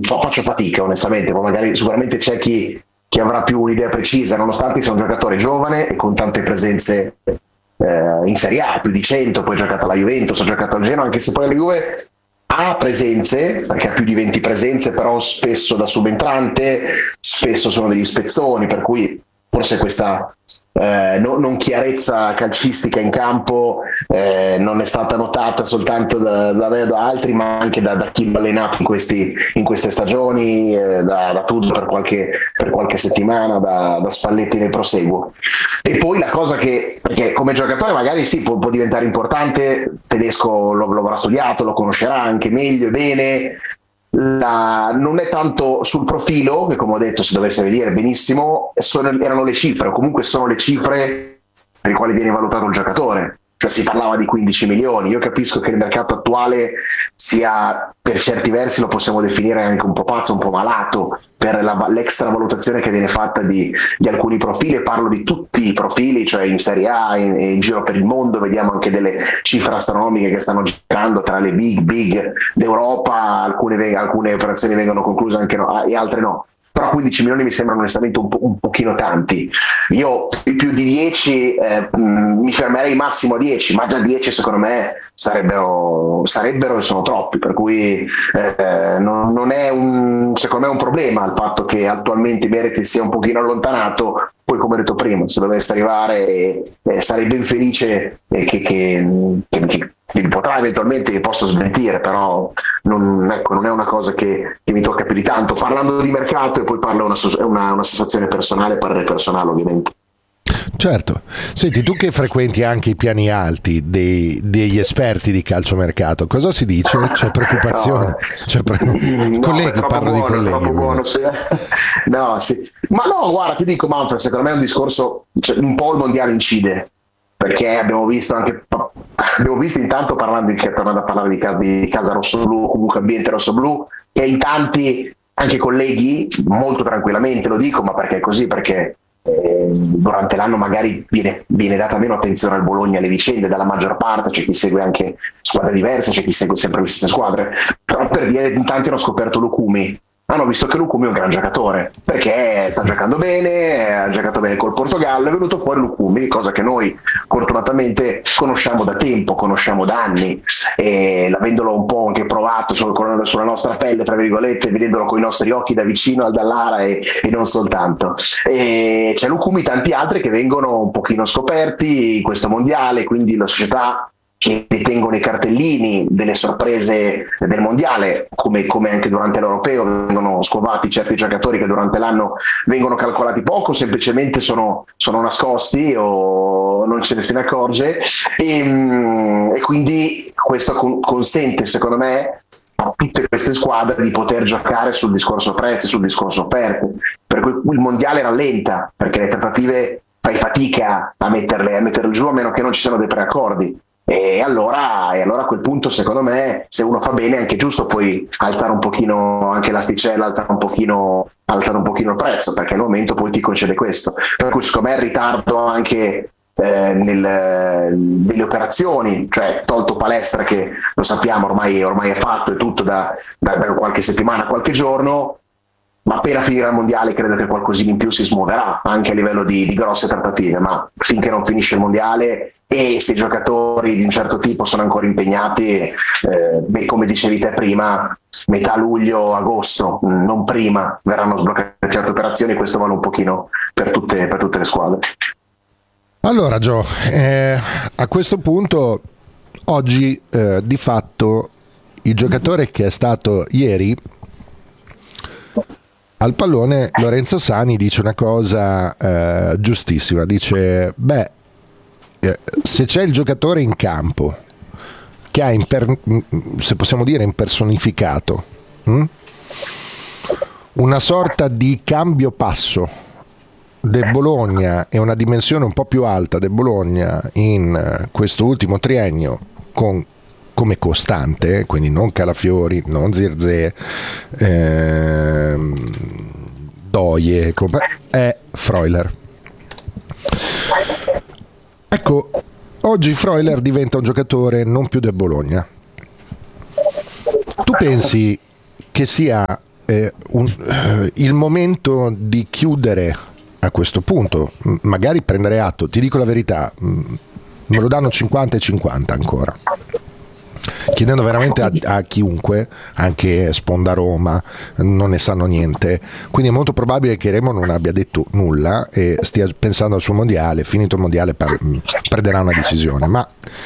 faccio fatica onestamente, poi magari sicuramente c'è chi avrà più un'idea precisa, nonostante sia un giocatore giovane e con tante presenze in Serie A, più di 100, poi ha giocato alla Juventus, ha giocato al Genoa, anche se poi la Juve ha presenze, perché ha più di 20 presenze, però spesso da subentrante, spesso sono degli spezzoni, per cui forse questa non chiarezza calcistica in campo non è stata notata soltanto da me, da altri, ma anche da chi l'ha allenato in queste stagioni, da Tudor per qualche settimana, da Spalletti nel proseguo. E poi la cosa perché come giocatore magari sì, può diventare importante, Tedesco lo avrà studiato, lo conoscerà anche meglio e bene. Non è tanto sul profilo, che come ho detto si dovesse vedere benissimo, erano le cifre, o comunque sono le cifre per le quali viene valutato il giocatore. Cioè si parlava di 15 milioni, io capisco che il mercato attuale sia, per certi versi lo possiamo definire anche un po' pazzo, un po' malato, per l'extra valutazione che viene fatta di alcuni profili, e parlo di tutti i profili, cioè in Serie A, in giro per il mondo, vediamo anche delle cifre astronomiche che stanno girando tra le big d'Europa, alcune operazioni vengono concluse anche e altre no. Però 15 milioni mi sembrano onestamente un pochino tanti. Io più di 10 mi fermerei massimo a 10, ma già 10 secondo me sarebbero e sono troppi, per cui non è secondo me un problema il fatto che attualmente Merete sia un pochino allontanato. Poi, come ho detto prima, se dovesse arrivare sarei ben felice che potrà eventualmente che possa smentire, però non è una cosa che mi tocca più di tanto. Parlando di mercato, e poi parlo è una sensazione personale, parere personale ovviamente. Certo. Senti, tu che frequenti anche i piani alti degli esperti di calciomercato, cosa si dice? C'è preoccupazione? Colleghi, parlo di colleghi. Buono, sì. No, sì. Ma no, guarda, ti dico, Manfred, secondo me è un discorso, cioè, un po' il mondiale incide, perché abbiamo visto intanto tornando a parlare di casa rossoblu, comunque ambiente rossoblu, che in tanti, anche colleghi, molto tranquillamente lo dico, ma perché è così, perché durante l'anno magari viene data meno attenzione al Bologna, alle vicende, dalla maggior parte, c'è chi segue anche squadre diverse, c'è chi segue sempre le stesse squadre, però per dire, in tanti hanno scoperto Lucumi, hanno visto che Lucumi è un gran giocatore, perché sta giocando bene, ha giocato bene col Portogallo, è venuto fuori Lucumi, cosa che noi fortunatamente conosciamo da tempo, conosciamo da anni, e avendolo un po' anche provato sulla nostra pelle, tra virgolette, vedendolo con i nostri occhi da vicino al Dallara e non soltanto. E c'è Lucumi, tanti altri che vengono un pochino scoperti in questo mondiale, quindi la società che detengono i cartellini delle sorprese del mondiale, come anche durante l'Europeo vengono scovati certi giocatori che durante l'anno vengono calcolati poco, semplicemente sono nascosti o non se ne accorge, e quindi questo consente, secondo me, a tutte queste squadre di poter giocare sul discorso prezzi, sul discorso offerte, per cui il mondiale rallenta, perché le trattative fai fatica a metterle giù, a meno che non ci siano dei preaccordi. E allora a quel punto, secondo me, se uno fa bene è anche giusto poi alzare un pochino anche l'asticella, alzare un pochino il prezzo, perché al momento poi ti concede questo. Per cui secondo me il ritardo anche delle operazioni, cioè tolto Palestra, che lo sappiamo ormai è fatto, è tutto da qualche settimana, qualche giorno, ma appena finirà il mondiale credo che qualcosina in più si smuoverà anche a livello di grosse trattative, ma finché non finisce il mondiale e se i giocatori di un certo tipo sono ancora impegnati, come dicevi te prima, metà luglio, agosto, non prima, verranno sbloccate certe operazioni, e questo vale un pochino per tutte le squadre. Allora Gio, a questo punto oggi di fatto il giocatore che è stato ieri al pallone, Lorenzo Sani, dice una cosa giustissima, dice se c'è il giocatore in campo che ha se possiamo dire impersonificato una sorta di cambio passo del Bologna e una dimensione un po' più alta del Bologna in questo ultimo triennio come costante, quindi non Calafiori, non Zirze, Doie, è Freuler. Ecco, oggi Freuler diventa un giocatore non più del Bologna. Tu pensi che sia il momento di chiudere a questo punto, magari prendere atto, ti dico la verità, me lo danno 50 e 50 ancora, chiedendo veramente a chiunque, anche Sponda Roma, non ne sanno niente, quindi è molto probabile che Remo non abbia detto nulla e stia pensando al suo mondiale, finito il mondiale prenderà una decisione, ma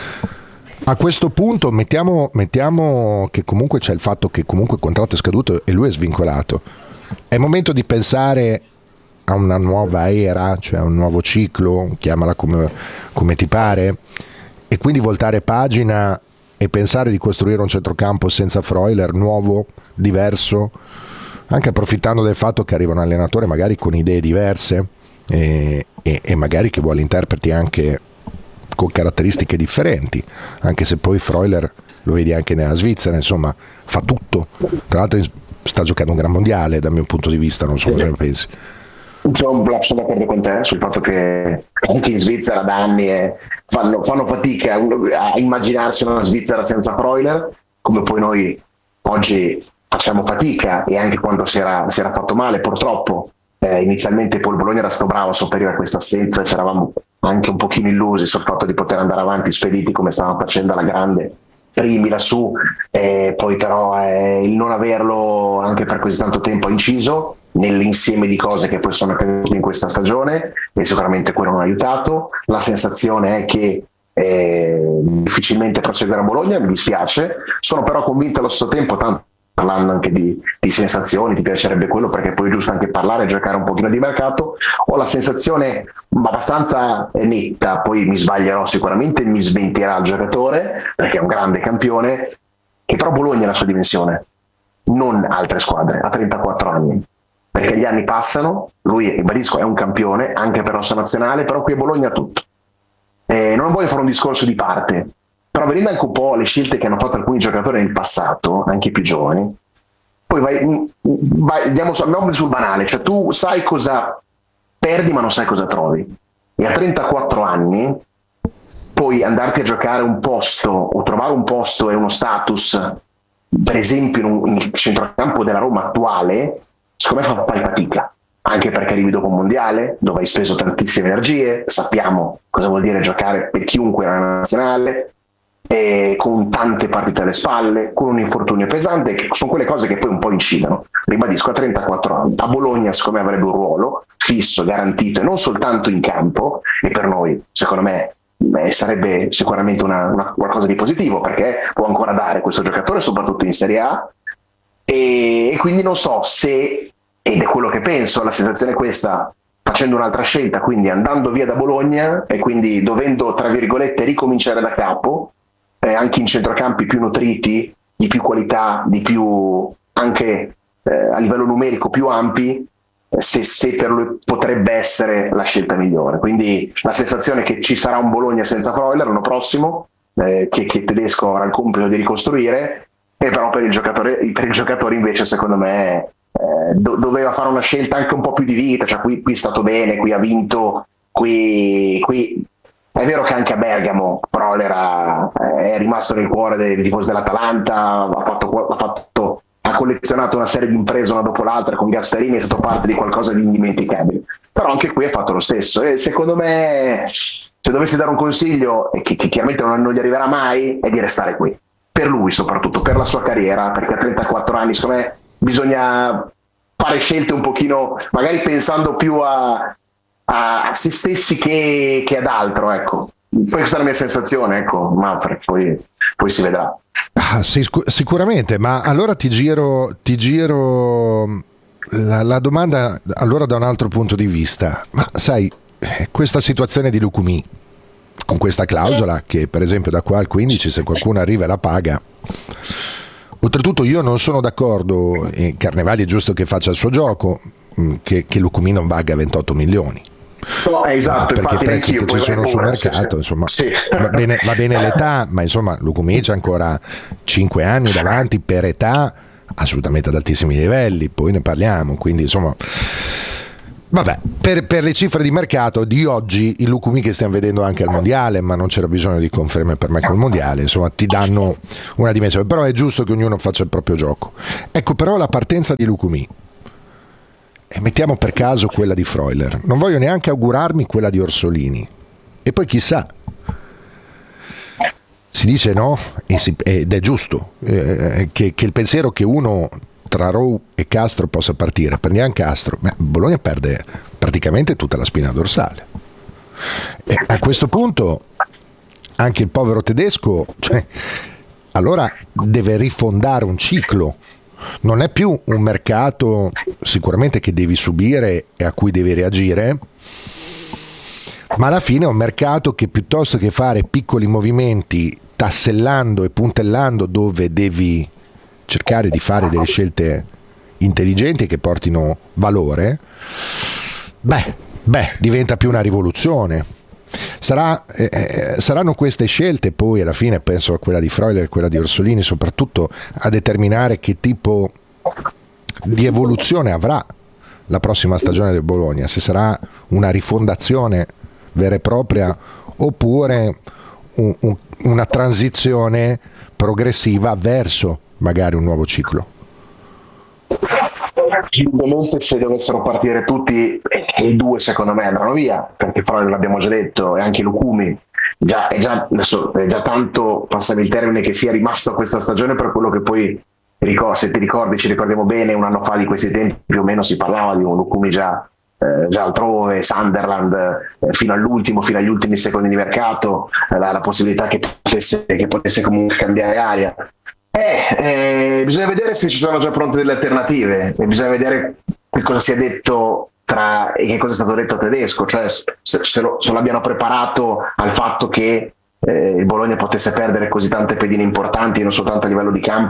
a questo punto mettiamo che comunque c'è il fatto che comunque il contratto è scaduto e lui è svincolato, è il momento di pensare a una nuova era, cioè a un nuovo ciclo, chiamala come ti pare, e quindi voltare pagina e pensare di costruire un centrocampo senza Freuler, nuovo, diverso, anche approfittando del fatto che arriva un allenatore magari con idee diverse e magari che vuole interpreti anche con caratteristiche differenti, anche se poi Freuler lo vedi anche nella Svizzera, insomma fa tutto, tra l'altro sta giocando un gran mondiale dal mio punto di vista, non so cosa ne pensi. Sono d'accordo con te sul fatto che anche in Svizzera da anni fanno fatica a immaginarsi una Svizzera senza Freuler, come poi noi oggi facciamo fatica, e anche quando si era fatto male purtroppo. Inizialmente poi il Bologna era stato bravo a sopperire a questa assenza, ci eravamo anche un pochino illusi sul fatto di poter andare avanti spediti come stavamo facendo alla grande, primi lassù, poi però il non averlo anche per così tanto tempo ha inciso nell'insieme di cose che poi sono accadute in questa stagione, e sicuramente quello non ha aiutato. La sensazione è che difficilmente proseguirà a Bologna, mi dispiace, sono però convinto allo stesso tempo, tanto parlando anche di sensazioni, ti piacerebbe quello perché poi è giusto anche parlare e giocare un pochino di mercato, ho la sensazione abbastanza netta, poi mi sbaglierò sicuramente, mi smentirà il giocatore perché è un grande campione, che però Bologna è la sua dimensione, non altre squadre, ha 34 anni, perché gli anni passano, lui, ribadisco, è un campione anche per rossa nazionale, però qui a Bologna ha tutto. Non voglio fare un discorso di parte, però vedendo anche un po' le scelte che hanno fatto alcuni giocatori nel passato, anche i più giovani, poi andiamo sul banale, cioè tu sai cosa perdi ma non sai cosa trovi, e a 34 anni poi andarti a giocare un posto o trovare un posto e uno status, per esempio in centrocampo della Roma attuale, secondo me fai fatica, anche perché arrivi dopo un mondiale dove hai speso tantissime energie, sappiamo cosa vuol dire giocare per chiunque nella nazionale, con tante partite alle spalle, con un infortunio pesante, che sono quelle cose che poi un po' incidono. Ribadisco, a 34 anni a Bologna secondo me avrebbe un ruolo fisso, garantito, e non soltanto in campo, e per noi secondo me sarebbe sicuramente qualcosa di positivo, perché può ancora dare questo giocatore soprattutto in Serie A, e quindi non so se, ed è quello che penso, la sensazione è questa, facendo un'altra scelta, quindi andando via da Bologna e quindi dovendo tra virgolette ricominciare da capo, anche in centrocampi più nutriti, di più qualità, di più anche a livello numerico più ampi, se per lui potrebbe essere la scelta migliore. Quindi la sensazione è che ci sarà un Bologna senza Freuler l'anno prossimo, che Tedesco avrà il compito di ricostruire, e però per il giocatore invece secondo me doveva fare una scelta anche un po' più di vita, cioè qui è stato bene, qui ha vinto, qui è vero che anche a Bergamo Freuler è rimasto nel cuore dei tifosi dell'Atalanta, ha collezionato una serie di imprese una dopo l'altra con Gasperini, è stato parte di qualcosa di indimenticabile, però anche qui ha fatto lo stesso, e secondo me se dovessi dare un consiglio, e che chiaramente non gli arriverà mai, è di restare qui, per lui soprattutto, per la sua carriera, perché a 34 anni secondo me bisogna fare scelte un pochino, magari pensando più a se stessi che ad altro, ecco. Poi questa è la mia sensazione, ecco, Manfred, poi si vedrà. Sì, sicuramente, ma allora ti giro la domanda allora da un altro punto di vista. Ma sai, questa situazione di Lucumí, con questa clausola che per esempio da qua al 15 se qualcuno arriva e la paga, oltretutto io non sono d'accordo, e Carnevali è giusto che faccia il suo gioco, che Lucumí non valga 28 milioni. Esatto, perché i prezzi che ci sono sul mercato, insomma, sì. va bene l'età, ma insomma Lucumí c'ha ancora 5 anni davanti, per età assolutamente ad altissimi livelli, poi ne parliamo, quindi insomma Vabbè, per le cifre di mercato di oggi, i Lukumi che stiamo vedendo anche al mondiale, ma non c'era bisogno di conferme per me col mondiale, insomma ti danno una dimensione, però è giusto che ognuno faccia il proprio gioco. Ecco però la partenza di Lukumi, e mettiamo per caso quella di Freuler, non voglio neanche augurarmi quella di Orsolini, e poi chissà, si dice no, ed è giusto, che il pensiero che uno tra Rowe e Castro possa partire, prendiamo Castro, Bologna perde praticamente tutta la spina dorsale. E a questo punto anche il povero tedesco, cioè, allora deve rifondare un ciclo. Non è più un mercato sicuramente che devi subire e a cui devi reagire, ma alla fine è un mercato che piuttosto che fare piccoli movimenti tassellando e puntellando dove devi cercare di fare delle scelte intelligenti che portino valore, diventa più una rivoluzione. Saranno queste scelte poi alla fine, penso a quella di Freuler e quella di Orsolini soprattutto, a determinare che tipo di evoluzione avrà la prossima stagione del Bologna, se sarà una rifondazione vera e propria oppure una transizione progressiva verso magari un nuovo ciclo. Indubbiamente se dovessero partire tutti e due secondo me andranno via, perché però l'abbiamo già detto, e anche Lukumi è già tanto, passami il termine, che sia rimasto a questa stagione per quello che poi se ti ricordi, ci ricordiamo bene, un anno fa di questi tempi più o meno si parlava di un Lukumi già altrove, Sunderland, fino agli ultimi secondi di mercato, la possibilità che potesse comunque cambiare aria. Bisogna vedere se ci sono già pronte delle alternative, e bisogna vedere che cosa si è detto e che cosa è stato detto a Tedesco, cioè se lo abbiano preparato al fatto che il Bologna potesse perdere così tante pedine importanti non soltanto a livello di campo